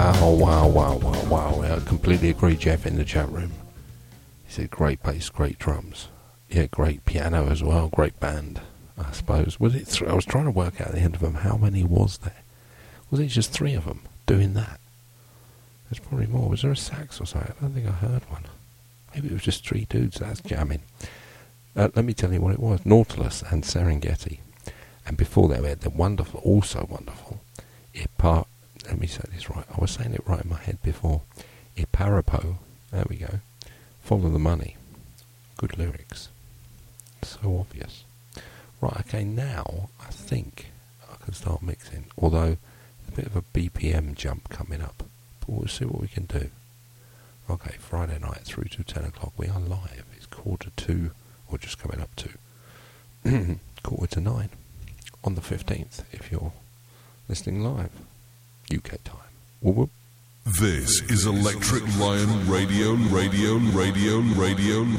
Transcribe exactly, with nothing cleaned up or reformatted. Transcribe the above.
Wow, wow, wow, wow, wow. I completely agree, Jeff, in the chat room. He said great bass, great drums. Yeah, great piano as well, great band, I suppose. Was it? Th- I was trying to work out at the end of them how many was there. Was it just three of them doing that? There's probably more. Was there a sax or something? I don't think I heard one. Maybe it was just three dudes that's jamming. Uh, let me tell you what it was. Nautilus and Serengeti. And before that we had the wonderful, also wonderful, Ipar... Let me say this right. I was saying it right in my head before. Iparapo. There we go. Follow the Money. Good lyrics. So obvious. Right, okay, now I think I can start mixing. Although, a bit of a B P M jump coming up. But we'll see what we can do. Okay, Friday night through to ten o'clock. We are live. It's quarter to, or just coming up to, quarter to nine. On the fifteenth, if you're listening live. U K time. Whoop whoop. This is Electric Lion Radio, Radio, Radio, Radio,